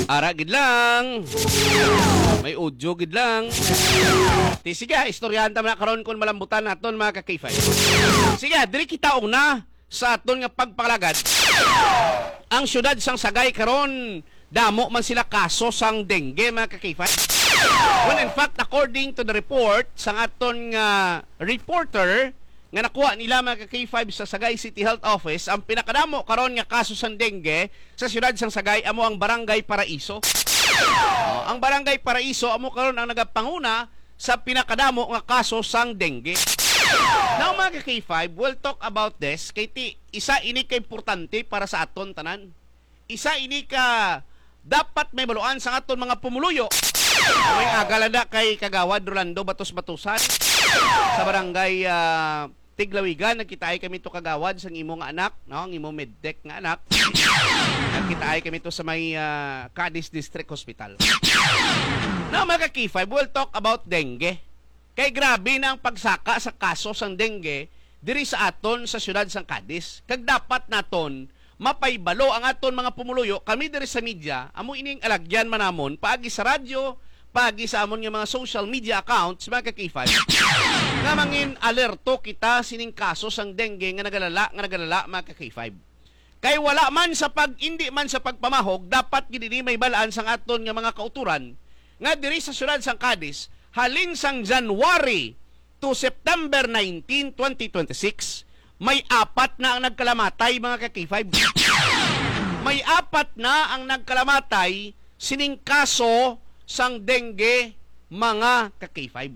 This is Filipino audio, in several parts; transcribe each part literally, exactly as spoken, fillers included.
Ara gid lang. May audio gid lang. Ti sige, istoryahan ta na karon kun malambutan naton mga ka-K five. Sige, diri kita una sa aton nga pagpalagad. Ang syudad sang Sagay karon damo man sila kaso sang dengue mga ka-K five. Well, in fact, according to the report sang aton nga reporter nga nakuha nila mga ka-K five sa Sagay City Health Office, ang pinakadamo karon nga kaso sang dengue sa siyudad sang Sagay amo ang Barangay Paraiso. Oh, ang Barangay Paraiso amo karon ang nagapanguna sa pinakadamo nga kaso sang dengue. Now mga ka-K five, we'll talk about this kay ti isa ini ka importante para sa aton tanan. Isa ini ka dapat may baluan sa aton mga pumuluyo. May agalada kay Kagawad Rolando Batos-Batusan sa Barangay uh, Tiglawigan. Nagkita ay kami to Kagawad sa imo nga anak, no? Ang imo medtech nga anak. Nagkita ay kami to sa may uh, Cadiz District Hospital. Now mga ka-K five, we'll talk about dengue. Kay grabe na ang pagsaka sa kaso sang dengue diri sa aton sa siyudad sang Cadiz. Kag dapat naton mapaybalo ang aton mga pumuluyo, kami diri sa media, amo ining alagyan manamon paagi sa radyo, paagi sa amon nga mga social media accounts mga ka-K five. Nga mangin alerto kita sining kaso sang dengue nga nagalala nga nagalala mga ka-K five. Kay wala man sa pag indi man sa pagpamahog, dapat gid may balaan sang aton nga mga kauturan nga diri sa siyudad sang Cadiz halin sang January to September nineteenth, twenty twenty-six. May apat na ang nagkalamatay mga ka-K five. May apat na ang nagkalamatay sining kaso sang dengue mga ka-K five.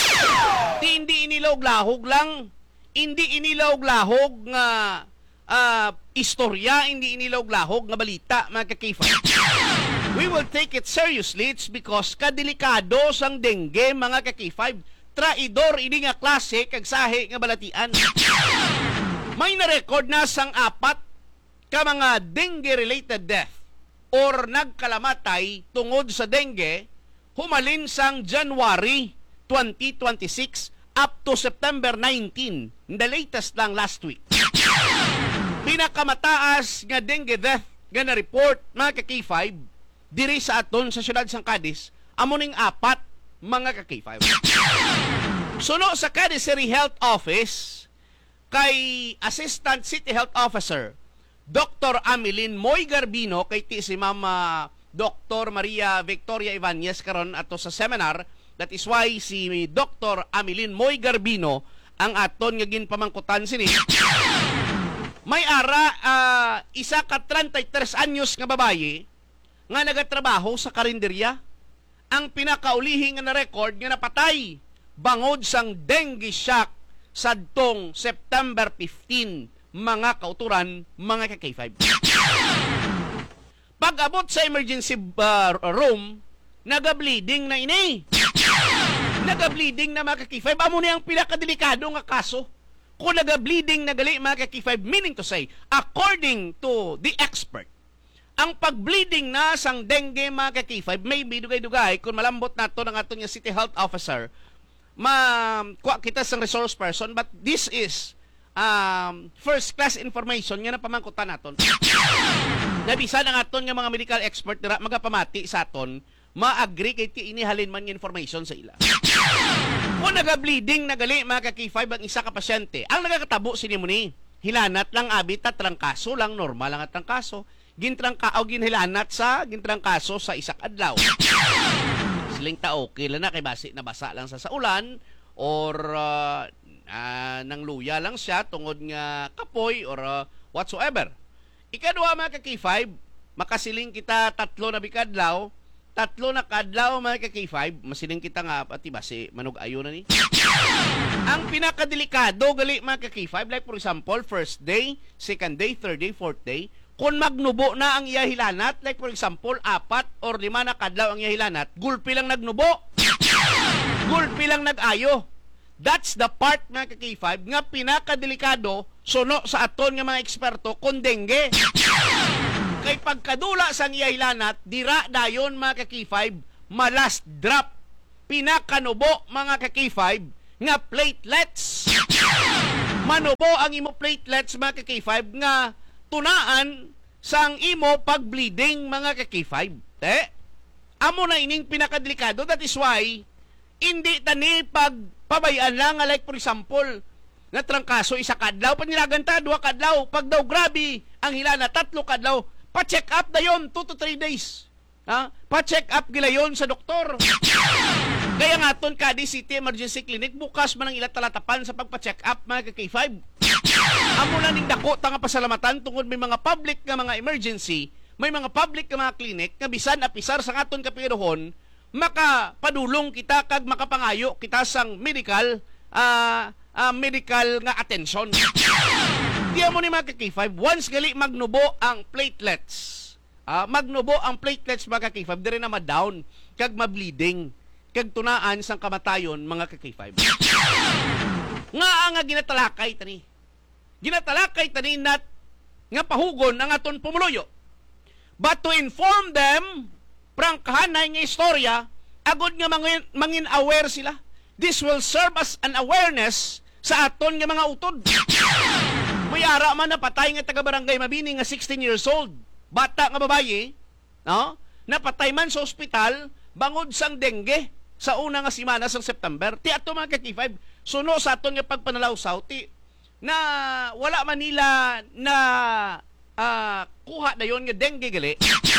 Di hindi inilog-lahog lang, hindi inilog-lahog nga uh, istorya, hindi inilog-lahog nga balita mga ka-K five. We will take it seriously. It's because kadelikado sang dengue mga ka-K five. Traidor ini nga klase kag sahi nga balatian. May na-record na sang apat ka mga dengue-related death or nagkalamatay tungod sa dengue humalin sang January twenty twenty-six up to September nineteenth, the latest lang last week. Pinakamataas nga dengue death nga na-report mga ka-K five diri sa aton sa siyudad sang Cadiz amo ning apat mga ka-K five. Suno sa Cadiz City Health Office kay Assistant City Health Officer Doctor Amelin Moy Garbino, kay ti si Mama Doctor Maria Victoria Ibanez karon ato sa seminar. That is why si Doctor Amelin Moy Garbino ang aton nga ginpamangkutan sini. May ara uh, isa ka thirty-three anyos nga babaye nga nagatrabaho sa karinderya. Ang pinakaulihi nga na record nga napatay bangod sang dengue shock sadtong September fifteenth mga kauturan mga ka-K five. Pag-abot sa emergency uh, room, naga-bleeding na ini. Naga-bleeding na mga ka-K five. Amo na ang pinakadelikado nga kaso. Kung naga-bleeding na gali mga ka-K five, meaning to say, according to the expert, ang pag-bleeding na sang dengue mga ka-K five, may bidugay-dugay kung malambot nato ng ato nga City Health Officer, ma-kuha kita sang resource person, but this is um, first class information nga napamangkutan naton. Nabisa ng aton nga mga medical expert na magapamati sa aton, ma-agree kay ti inihalin man nga information sa ila. Kung naga-bleeding nagali mga ka-K five ang isa ka pasyente, ang nagakatabo sini mo ni hilanat lang abita trangkaso lang, normal lang at trangkaso, gintrangka o ginhilanat sa gintrangkaso sa isak adlaw. Siling ta okay lang na kay basi na basa lang sa saulan or uh, uh, nang luya lang siya tungod nga kapoy or uh, whatsoever. Ikadua mga ka-K five, makasiling kita tatlo na bikadlaw, tatlo na kadlaw mga ka-K five, masiling kita nga pati basi manug ayo na ni. Ang pinakadelikado gali mga ka-K five, like for example, first day, second day, third day, fourth day, kung magnubo na ang iya hilanat, like for example, apat or lima na kadlaw ang iya hilanat, gulpi lang nagnubo. Gulpi lang nag-ayo. That's the part mga ka-K five nga pinakadelikado suno sa aton nga mga eksperto kung dengue. Kay pagkadula sang iya hilanat, dira dayon mga ka-K five, malast drop. Pinakanubo mga ka-K five nga platelets. Manubo ang imo platelets mga ka-K five nga tunaan sang imo pag-bleeding mga ka-K five. Eh, amo na ining pinakadelikado. That is why, hindi tani pagpabayaan lang, like for example, na trangkaso isa kadlaw, panilaganta, dua kadlaw, pag daw grabe, ang hilana, tatlo kadlaw, pa-check up na yon, two to three days. Ha? Pa-check up gila yon sa doktor. Kaya nga ton Kadi City Emergency Clinic, bukas man ang ilang talatapan sa pagpa-check up mga ka-K five. Amo lang ning dako ta nga pasalamatan tungod may mga public nga mga emergency, may mga public nga mga clinic nga bisan apisar sa aton kapirohon, makapadulong kita kag makapangayo kita sang medical uh, uh, medical nga attention. Di mo ni mga ka-K five, once gali magnubo ang platelets, uh, magnubo ang platelets mga ka-K five, dire na ma-down kag ma-bleeding kag tunaan sang kamatayon mga ka-K five. Nga nga ginatalakay tani. Ginatalakay tani nat nga pahugon ang aton pumuluyo. But to inform them, prangkahanay nga istorya, agod nga mangin, mangin aware sila. This will serve as an awareness sa aton nga mga utod. May ara man napatay nga taga-barangay Mabini nga sixteen years old. Bata nga babaye, no? Napatay man sa ospital bangod sang dengue sa una nga semana sa September. Ti ato mga ka-K five, suno sa aton nga pagpanalawsaw, ti na wala man nila na uh, kuha na yon nga dengue gali.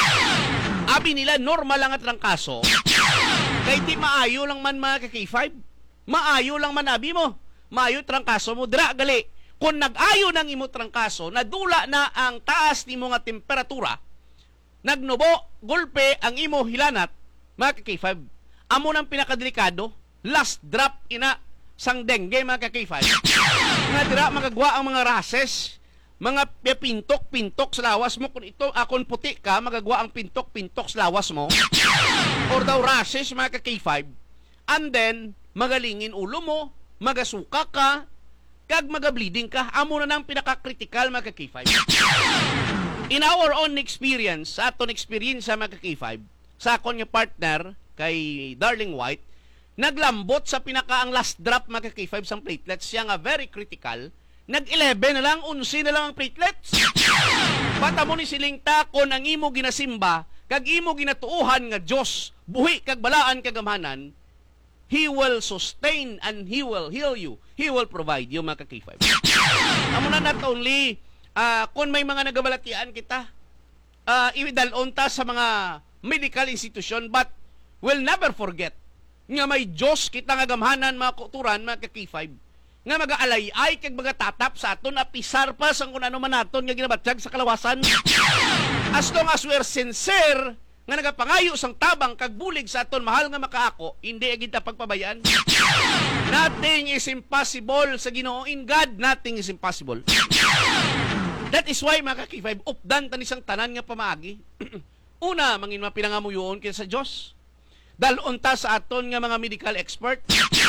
Abi nila normal lang at lang kaso. Kay di maayo lang man mga ka-K five. Maayo lang man abi mo. Maayo trangkaso mo dira gali. Kung nag-ayo ng imo trangkaso, nadula na ang taas nimo nga temperatura, nagnubo, gulpe ang imo hilanat, mga ka-K five. Amo nang pinakadelikado, last drop ina sang dengue mga ka-K five. Nga dira magagawa ang mga rashes, mga pintok-pintok sa lawas mo. Kung ito akon puti ka, magagawa ang pintok-pintok sa lawas mo. Or daw rashes mga ka-K five. And then, magalingin ulo mo, magasuka ka, kag maga-bleeding ka. Amo na nang pinaka-critical mga ka-K five. In our own experience, sa aton experience sa mga ka-K five, sa akon nga partner, kay Darling White, naglambot sa pinaka ang last drop mga ka-K five sang platelets, siya nga very critical, nag-eleven na lang, eleven na lang ang platelets. Bata mo ni silingta kon ang imo ginasimba, kag imo ginatuuhan nga Dios, buhi kag balaan kag gamhanan, He will sustain and He will heal you. He will provide you mga ka-K five. Amo na not only, uh, kung may mga nagabalatian kita, uh, iwidalon ta sa mga medical institution, but will never forget nga may Diyos kita nga gamhanan mga kuturan mga ka-K five nga mag-aalay-ay kag mga tatap sa aton apisar pa sang kung ano man naton nga ginabatyag sa kalawasan. As long as we're sincere nga nagapangayo sang tabang kag bulig sa aton mahal nga makaako, hindi agid ta pagpabayaan. Nothing is impossible sa Ginoo. In God, nothing is impossible. That is why mga ka-K five, updan tani sang tanan nga pamaagi. Una, mangin mapinangamuyon kinsa sa Dios. Dalon ta sa aton nga mga medical expert.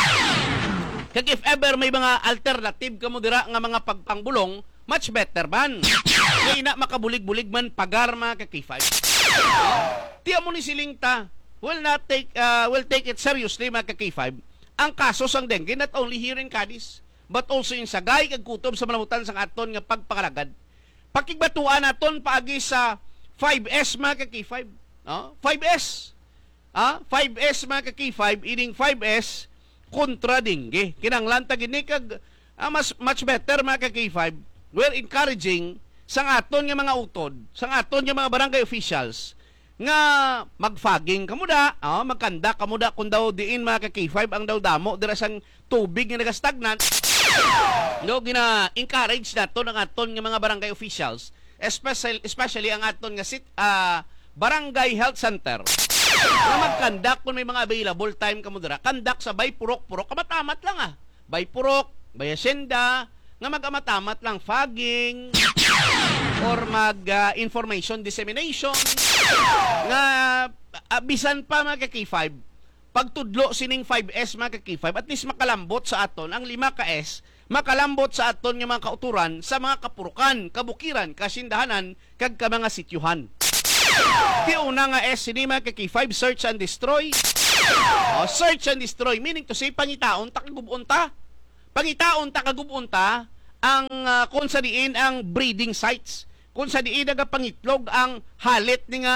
Kag if ever may mga alternative kamo dira nga mga pagpangbulong, much better man. Kay na makabulig-bulig man pagar mga ka-K five. Tiya mo ni silingta, will not take uh, will take it seriously mga ka-K five. Ang kaso sang dengue not only here in Cadiz, but also in Sagay kag kutob sa malamutan sang aton nga pagpakalagad. Pakigbatuan naton paagi sa five S mga ka-K five. No? five S. Ah, five S mga ka-K five, ining five S kontra dengue. Kinanglan ta gini kag ah, mas much better mga ka-K five. We're encouraging sang aton nga mga utod, sang aton nga mga barangay officials nga magfaging kamuda, ah, magkanda kamuda kung daw diin mga ka-K five ang daw damo dira sang tubig nga nagastagnant. No, gina-encourage naton ang aton nga mga barangay officials, especially especially ang aton nga sit uh, barangay health center. Na magkandak kung may mga available time kamo dira, kandak sa bay purok-purok, kamatamat lang ah. Bay purok, bay asyenda, nga mag-amatamat lang fogging or mag uh, information dissemination nga uh, bisan pa mga ka-K five, pagtudlo sining five S mga ka-K five, at least makalambot sa aton ang lima ka S, makalambot sa aton nga mga kauturan sa mga kapurukan, kabukiran, kasindahanan kag ka mga sityuhan. Di una nga S ini mga ka-K five, search and destroy. O, search and destroy, meaning to say pangitaon ta kagubon ta. Pangitaon ta kagubon ta ang uh, kung sa diin ang breeding sites, kung sa diin nga pangitlog ang halit ni nga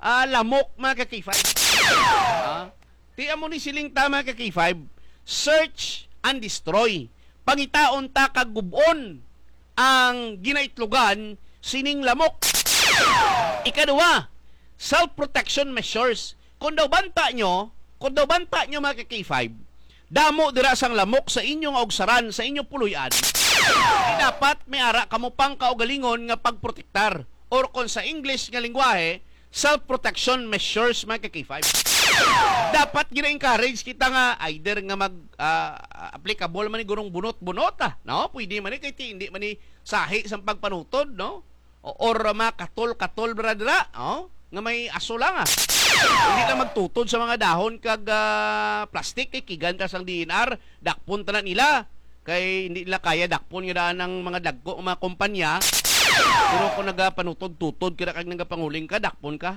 ah, lamok mga ka K five. Ah, tiyan mo ni siling tama ka K five, search and destroy. Pangitaon ta kagubon ang ginaitlugan sining lamok. Ikaduha, self-protection measures. Kung daw banta nyo, kung daw banta nyo mga K five, damo dira sang lamok sa inyong augsaran, sa inyong puluyan, ay dapat may ara kamo pang kaugalingon nga pagprotektar. Or kung sa English nga lingwahe, self-protection measures mga K five. Dapat gina-encourage kita nga either nga mag uh, applicable man ni gurong bunot-bunot ah, no? Pwede man ni kay hindi man ni sahi sa pagpanutod, no? Or mga katol-katol bradra, oh, nga may aso lang ah. Hindi na magtutod sa mga dahon kag uh, plastic kay kigan ta sang D N R, dakpon ta na nila. Kay hindi nila kaya dakpon nga daan ng mga dagko mga kumpanya. Pero kung nagapanutod-tutod kira kag nagapanguling ka, dakpon ka.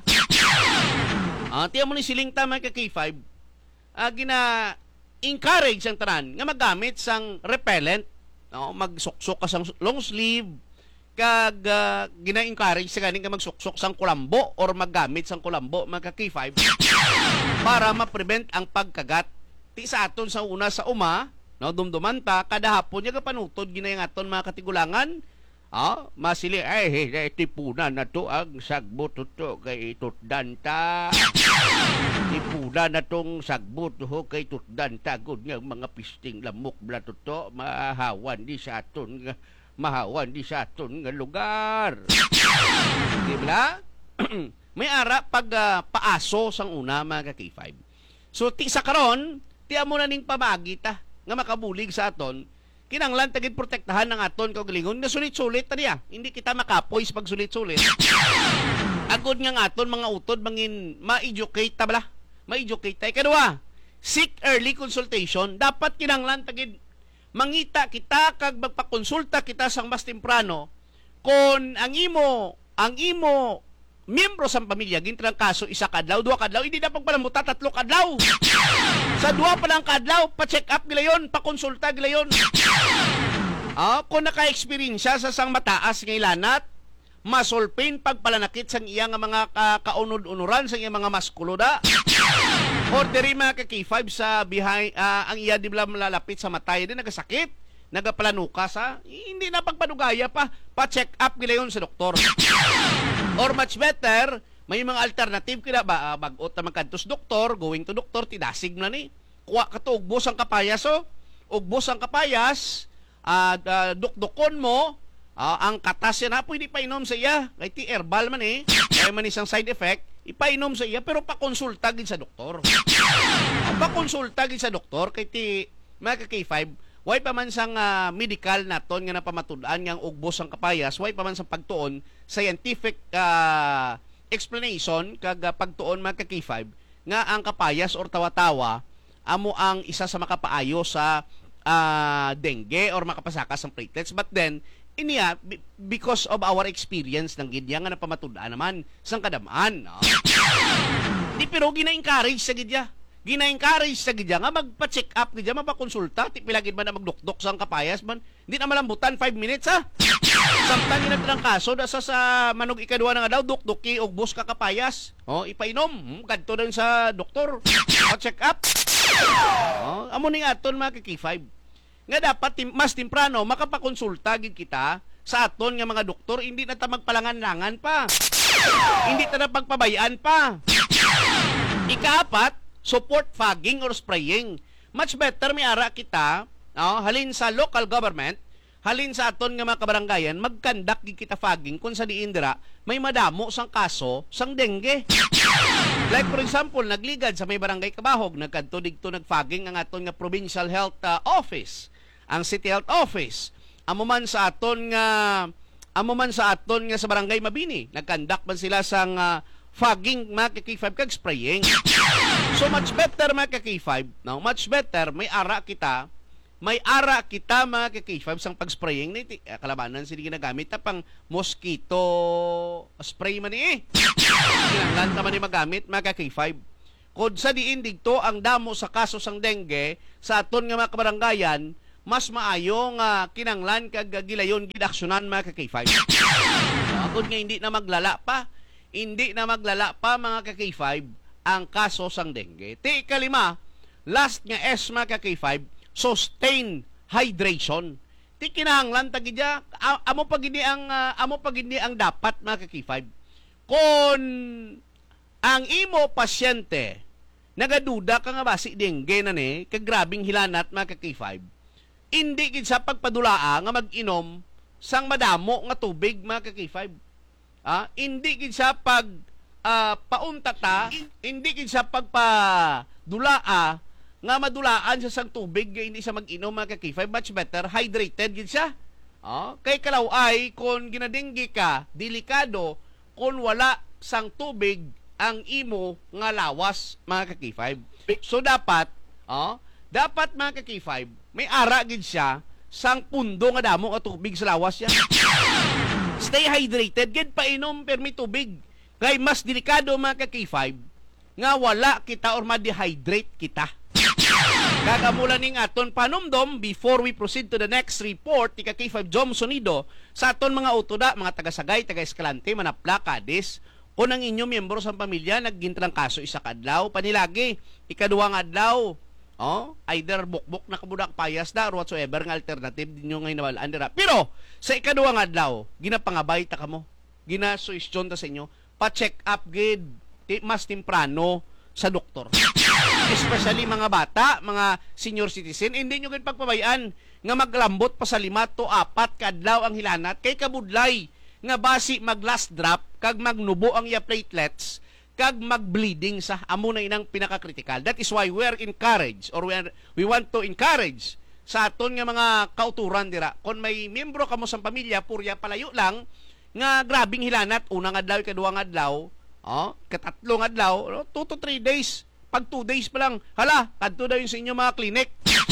Ah, tiyan mo ni siling tama ka K five. Ah, gina encourage ang tanan nga magamit sang repellent, no, magsuksok ka sang long sleeve kag uh, gina-encourage sa ganing ka magsuksok sang kulambo or maggamit sang kulambo mga K five para ma-prevent ang pagkagat. Ti sa aton sa una sa uma, no, dumduman ta kada hapon nya panutod ginay aton mga katigulangan. Ah, masili ay hey, hey, tipunan na to ang sagbot to kay tutdan ta. Tipunan na tong sagbot ho kay tutdan ta gud nga mga pisting lamok bla to mahawan di sa aton nga mahawan di sa aton nga lugar. Di ba? May ara pag uh, paaso sang una mga K five. So ti sa karon, ti amo na ning pamagi ta nga makabulig sa aton. Kinanglan tagid protektahan ng aton kaugalingon nga sulit-sulit taniya. Hindi kita makapoy sa pag sulit-sulit. Agod nga aton mga utod mangin ma-educate ta bala. Ma-educate ta. Kadua, seek early consultation. Dapat kinanglan tagid mangita kita kag magpakonsulta kita sang mas temprano kung ang imo ang imo miyembro sa pamilya gintrang kaso isa kadlaw, duha kadlaw, hindi na pagpalamuta tatlo kadlaw. Sa duha pa lang kadlaw, pa-check up gila yon, pa-konsulta gila yon. Ah, kung naka-experience sa sang mataas nga ilanat, masulpin pagpalanakit sang iya nga mga ka kaunod-unuran sang iya mga maskulo da. Or diri mga ka K five sa behind uh, ang iya di bala malalapit sa matay din nagasakit, nagaplanuka sa hindi na pagpanugaya pa, pa-check up gila yon sa doktor. Or much better, may mga alternative kina ba uh, bagot na magkantos doktor, going to doktor, tidasig na ni. Kuha ka to, ugbos ang kapayas oh. Ugbos ang kapayas, uh, uh, dukdukon mo, uh, ang katas yan ha, pwede painom sa iya. Kaya ti herbal man eh, kaya man isang side effect, ipainom sa iya, pero pakonsulta gid sa doktor. Uh, pakonsulta gid sa doktor, kaya ti mga K five, way pa man sang uh, medical naton nga napamatud-an nga ang ugbos ang kapayas, way pa man sang pagtuon scientific uh, explanation kag uh, pagtuon mga K five nga ang kapayas or tawa-tawa amo ang isa sa makapaayo sa uh, dengue or makapasakas ng platelets. But then iniya because of our experience ng gidya nga napamatud-an naman sang kadamaan, no? Di pero gina-encourage sa gidya. Gina-encourage sa gidya nga magpa-check up gidya, mapakonsulta, ti pilagid man na magdukdok sang kapayas man. Hindi na malambutan five minutes ha. Samtang ginagdang kaso da sa, sa manog ikaduha na nga daw dukduki og bus ka kapayas. Oh, ipainom, hmm, kadto din sa doktor. Pa-check up. Oh, amo ning aton mga K five. Nga dapat tim, mas temprano makapakonsulta gid kita sa aton nga mga doktor, hindi na ta magpalangan-langan pa. Hindi ta na pagpabayaan pa. Ikaapat, support fogging or spraying. Much better may ara kita, no, halin sa local government, halin sa aton nga mga kabaranggayan, magkandak gid kita fogging kung sa diin dira may madamo sang kaso sang dengue. Like for example, nagligad sa may barangay Kabahog, nagkadto digto nagfogging ang aton nga provincial health uh, office, ang city health office. Amo man sa aton nga amo man sa aton nga sa barangay Mabini, nagkandak man sila sang uh, fogging mga K five kag spraying. So much better mga K five, no? Much better may ara kita, may ara kita mga K five sang pag-spraying ni kalabanan sila ginagamit ta pang mosquito spray man ni eh. Kinanglan ta man ni magamit mga K five. Kod sa diin digto ang damo sa kaso sang dengue sa aton nga mga kabaranggayan, mas maayo nga kinanglan kag gilayon gid aksyonan mga K five. Kod nga hindi na maglala pa, hindi na maglala pa mga ka-K five ang kaso sang dengue. Ti ikalima, last nga S mga ka-K five, sustain hydration. Ti kinahanglan tagidya amo pag hindi ang uh, amo pag hindi ang dapat mga ka-K five. Kon ang imo pasyente nagaduda ka nga basi dengue na ni, kag grabing hilanat mga ka-K five. Hindi gid sa pagpadulaa nga mag-inom sang madamo nga tubig mga ka-K five. Ah, hindi gid sa pag uh, pauntata, hindi gid sa pagpadulaa nga madulaan sa sang tubig hindi sa mag-inom mga ka-K five, much better hydrated gid siya. Ah, kay kalaw ay kung ginadenggi ka, delikado kung wala sang tubig ang imo nga lawas mga ka-K five. So dapat, ah, dapat mga ka-K five, may ara gid siya sang pundo nga damo nga tubig sa lawas yan. Stay hydrated, gid painom permi tubig. Kay mas delikado mga ka-K five nga wala kita or ma-dehydrate kita. Kagamulan ning aton panumdom before we proceed to the next report ni ka-K five Jom Sonido sa aton mga utoda, mga taga-Sagay, taga-Escalante, Manapla, Cadiz, o nang inyong miyembro sa pamilya naggintrang kaso isa kadlaw, panilagi, ikaduwang adlaw, oh, either bukbok na kabudak payas da or whatsoever nga alternative dinyo nga hinawalaan dira. Pero sa ikaduwang adlaw, ginapangabay ta kamo. Ginasuisyon ta sa inyo, pa-check up gid mas temprano sa doktor. Especially mga bata, mga senior citizen, hindi nyo gid pagpabayaan nga maglambot pa sa lima to apat kadlaw ang hilanat kay kabudlay nga basi mag last drop kag magnubo ang iya platelets kag mag-bleeding sa amo na inang pinaka-critical. That is why we are encouraged or we, are, we want to encourage sa aton nga mga kauturan dira. Kung may miyembro kamo sa pamilya, purya palayo lang, nga grabing hilanat, unang adlaw, ikaduwang adlaw, oh, katatlong adlaw, no, two to three days. Pag two days pa lang, hala, kadto daw yun sa inyo mga klinik.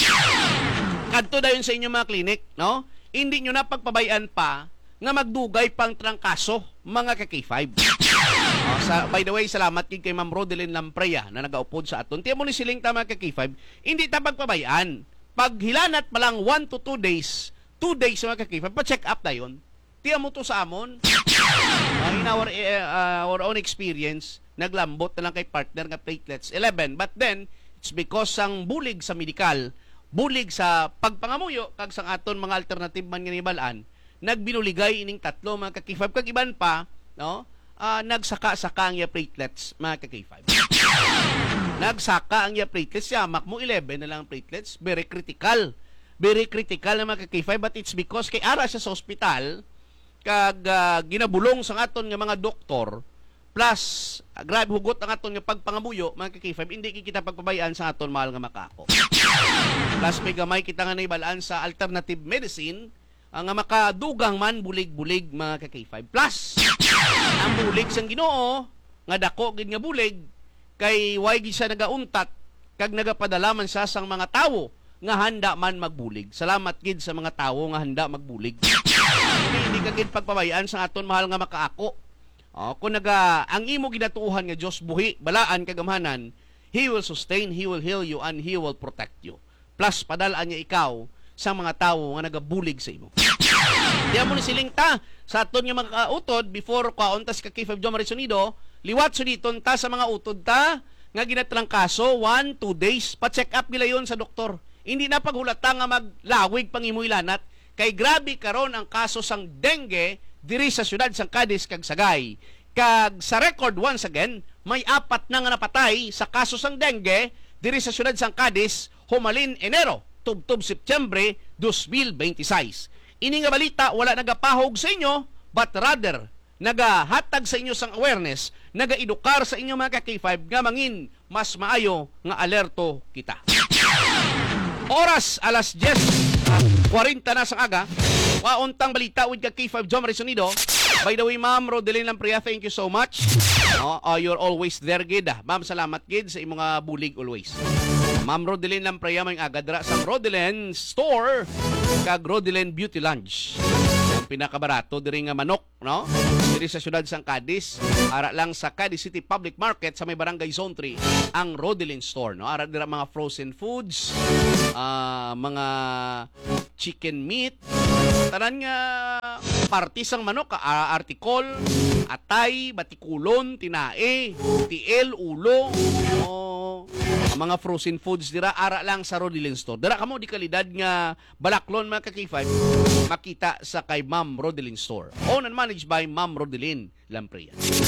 Kadto daw yun sa inyo mga klinik, no? Hindi nyo na pagpabayaan pa nga magdugay pang trangkaso, mga ka-K five. Oh, sa, by the way, salamat kay Ma'am Rodelyn Lampreya na nagaupod sa aton. Tiyan mo ni siling tama ka-K five, hindi ta pagpabayaan. Pag hilanat pa lang one to two days, two days mga ka-K five, pa-check up na yun. Tiyan mo to sa amon. Uh, in our, uh, our own experience, naglambot na lang kay partner nga platelets eleven. But then, it's because sang bulig sa medikal, bulig sa pagpangamuyo, kag sang aton mga alternative man nga nibalaan, nagbinuligay ining tatlo mga ka-K five. Kag iban pa, no? Uh, nagsaka-saka ang iya platelets, mga ka-K five. Nagsaka ang iya platelets, yamak mo eleven na lang ang platelets, very critical. Very critical na mga ka-K five, but it's because kay ara siya sa ospital, kag uh, ginabulong sa aton nga mga doktor, plus uh, grabe hugot ang aton nga pagpangamuyo, mga ka-K five, hindi kita pagpabayaan sa aton mahal nga makako. Plus may gamay kita nga naibalaan sa alternative medicine, ang uh, makadugang man bulig-bulig mga ka-K five. Plus ang bulig sang Ginoo nga dako gid nga bulig kay way gid siya nagauntat kag nagapadala man siya sang mga tawo nga handa man magbulig. Salamat gid sa mga tawo nga handa magbulig. Hindi, hindi ka gid pagpabayaan sa aton mahal nga makaako. Oh, kung naga ang imo ginatuohan nga Dios buhi, balaan kagamahanan, He will sustain, He will heal you, and He will protect you. Plus padalaan niya ikaw sa mga tawo nga nagabulig sa imo. Diyan mo ni siling ta sa aton nga mga utod before kauntas ka K five Jom Sonido, liwat suditon ta sa mga utod ta nga ginatrang kaso one, two days, pa-check up nila yon sa doktor. Hindi na paghulata nga maglawig pang imo ilanat kay grabe karon ang kaso sang dengue diri sa syudad sang Cadiz kag Sagay. Kag sa record once again, may apat na nga napatay sa kaso sang dengue diri sa syudad sang Cadiz humalin Enero tubtob Setyembre twenty twenty-six. Ini nga balita wala nagapahog sa inyo, but rather nagahatag sa inyo sang awareness, nagaedukar sa inyo mga ka-K five nga mangin mas maayo nga alerto kita. Oras alas ten forty na sang aga. Wauntang balita with ka-K five Jom Sonido. By the way, Ma'am Rodelyn Lampreya, thank you so much. No, uh, you're always there, gid. Ma'am, salamat gid sa imong mga bulig always. Ma'am Rodelyn Lampreya may agadra sa Rodelyn Store kag Rodelyn Beauty Lounge. Ang pinakabarato diri nga manok, no? Diri sa syudad sang Cadiz, ara lang sa Cadiz City Public Market sa may Barangay Zone three ang Rodelyn Store, no? Ara dira mga frozen foods, uh, mga chicken meat, tanan nga partis ang manok, uh, artikol, atay, batikulon, tinae, tiil, ulo, o ang mga frozen foods dira ara lang sa Rodelin Store. Dira kamo di kalidad nga balaklon mga ka-K five makita sa kay Ma'am Rodelin Store. Owned and managed by Ma'am Rodelin Lamprean.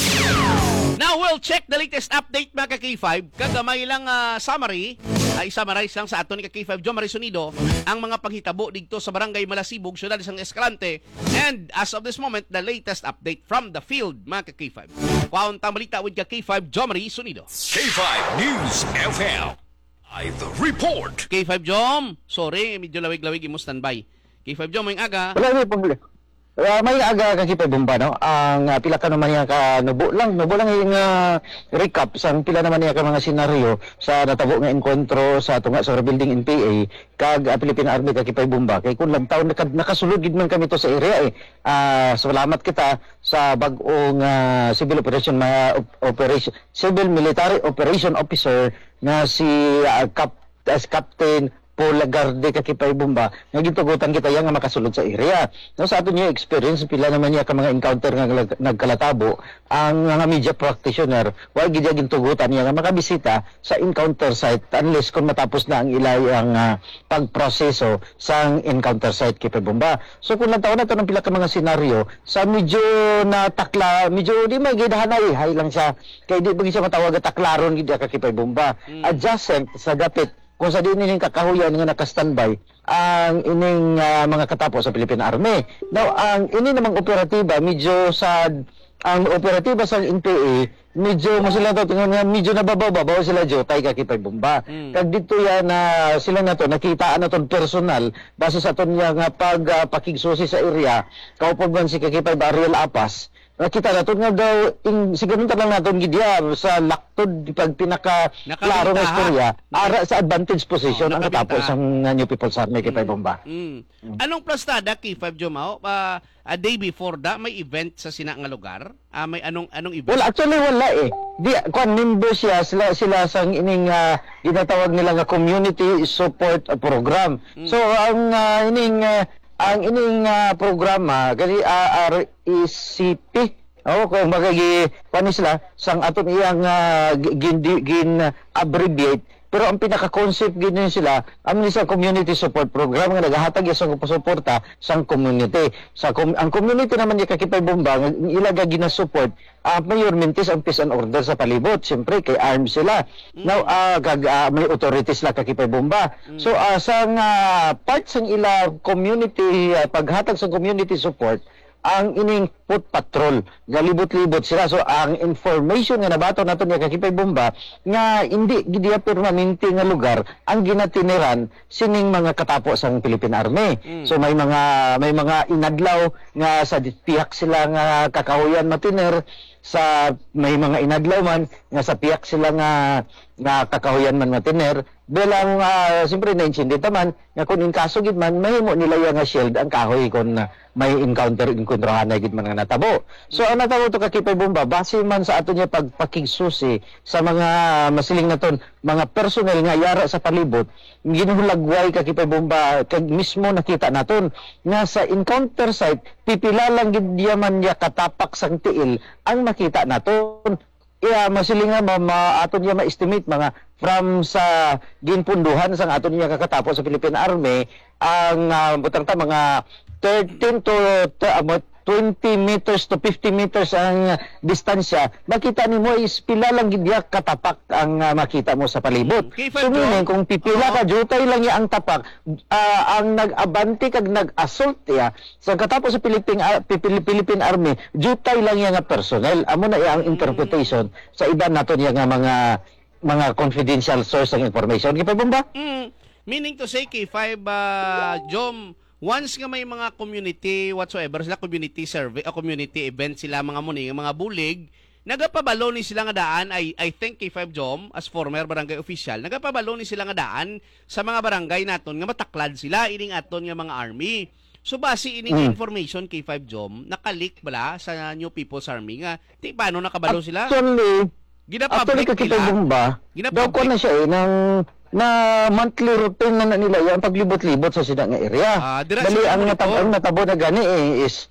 Now we'll check the latest update mga ka-K five. Kagamay lang uh, summary, ay summarize lang sa aton ni ka-K five John Marisonido ang mga paghitabo dito sa Barangay Malasibog, Syudad ng Escalante. And as of this moment, the latest update from the field mga ka-K five. Kuhaon tang balita with ka-K five John Marisonido. K five News F M. Live report. K five Jom, sorry, medyo lawig-lawig imo standby. K five Jom, mayong aga. Wala may problema. Uh, may aga kakipay bomba no. Ang uh, pila ka naman niya ka nubo lang, nubo lang yung uh, recap sa pila naman niya ka mga senaryo sa natabo nga enkontro sa tunga sa rebuilding in P A kag uh, Philippine Army kakipay bomba. Kay kun lang taon naka, nakasulod gid man kami to sa area eh. Uh, salamat kita sa bag-ong uh, civil operation uh, operation civil military operation officer na si uh, Cap, as Captain Paul Lagarde kakipay bomba nga gitugutan kita yang nga makasulod sa area. No, sa ato niya experience pila naman niya ka mga encounter nga nagkalatabo ang mga media practitioner wa gid gintugutan niya nga makabisita sa encounter site unless kung matapos na ang ilay ang uh, pagproseso sa encounter site kipay bomba. So kung nataon na to ng pila ka mga senaryo sa medyo na takla medyo di magidahanay hay lang siya kay di bagi siya matawag taklaron gid kakipay bomba. Mm. Adjacent sa dapit kung sa din ining kakahuyan nga naka-standby ang ining uh, mga katapo sa Philippine Army. Now, ang ini namang operatiba, medyo sa ang operatiba sa N P A, medyo mo sila daw tingnan nga medyo nababaw-babaw sila jotay kakipay bomba. Mm. Kag dito yan na uh, sila na to nakitaan na ton personal base sa ton nga pag uh, pakigsusi sa area kaupod man si kakipay Barriel Apas. Nakita na nga daw, in, siguro lang natin gidya sa laktod pag pinaka klaro na istorya, ara sa advantage position oh, ang katapo sa uh, New People's Army kay mm. bomba. Mm. Mm. Anong plastada K five Jomao? Uh, a day before da may event sa sina nga lugar? Uh, may anong anong event? Well, actually wala eh. Di kung member siya sila sila sang ining uh, ginatawag nila nga community support uh, program. Mm. So ang uh, ining uh, ang ining uh, programa gali uh, R E C P oh kung magagi panis sila sang aton iyang uh, gin, gin uh, abbreviate pero ang pinaka concept gid sila ang isa community support program nga nagahatag sa suporta sang community sa com ang community naman ni kakipay bomba ilaga gina-support uh, mayor mintis ang peace and order sa palibot siyempre kay armed sila mm. now uh, gag, uh, may authorities la kakipay bomba mm. so uh, sang uh, part sang ila community uh, paghatag sa community support ang ining foot patrol galibot-libot sila so ang information nga nabato nato niya kakipay bomba nga hindi gidiya permanente nga lugar ang ginatiniran sining mga katapo sang Philippine Army mm. so may mga may mga inadlaw nga sa pihak sila nga kakahuyan matiner sa may mga inadlaw man nga sa piyak sila nga nga kakahuyan man matiner bilang uh, siyempre na-intindi taman nga kung in kaso gid man mahimo nila yung nga shield ang kahoy kung uh, may encounter encontrahan na gid man nga natabo. So ang natabo to kakipay bomba base man sa ato niya pagpakigsusi sa mga masiling naton mga personnel nga yara sa palibot ginuhulagway kakipay bomba kag mismo nakita naton nga sa encounter site pipila lang gid man niya katapak sang tiil ang makita naton. Iya masiling nga ma, ma aton niya ma-estimate mga from sa ginpunduhan sang aton niya kakatapo sa Philippine Army ang uh, butang ta mga thirteen to uh, twenty meters to fifty meters ang uh, distansya makita nimo is pila lang gid katapak ang uh, makita mo sa palibot. Okay, so meaning kung pipila ka jutay lang ya ang tapak uh, ang nag-abante kag nag-assault ya sa katapos sa Philippine uh, Philippine Army jutay lang ya nga personnel amo na ang interpretation mm. sa iban naton ya nga mga mga confidential source ng information. Kaya bomba? Mm. Meaning to say K five uh, Jom once nga may mga community whatsoever sila community survey o community event sila mga muni mga bulig nagapabalo ni sila nga daan I I think K five Jom as former barangay official nagapabalo ni sila nga daan sa mga barangay naton nga mataklad sila ining aton nga mga army. So base ining mm. information K five Jom nakalik bala sa New People's Army nga di paano nakabalo sila? Actually, gina-public actually kakita bomba daw ko na siya eh ng na monthly routine na, na nila yan paglibot-libot sa sila nga area. Ah, dali ang natabo, ang natabo na gani eh, is